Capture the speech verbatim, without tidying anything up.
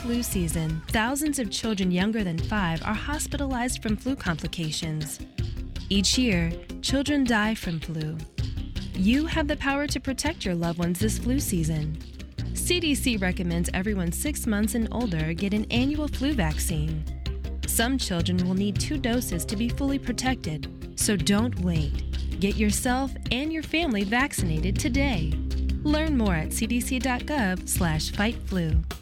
flu season, thousands of children younger than five are hospitalized from flu complications. Each year, children die from flu. You have the power to protect your loved ones this flu season. C D C recommends everyone six months and older get an annual flu vaccine. Some children will need two doses to be fully protected, so don't wait. Get yourself and your family vaccinated today. Learn more at c d c dot gov slash fight flu.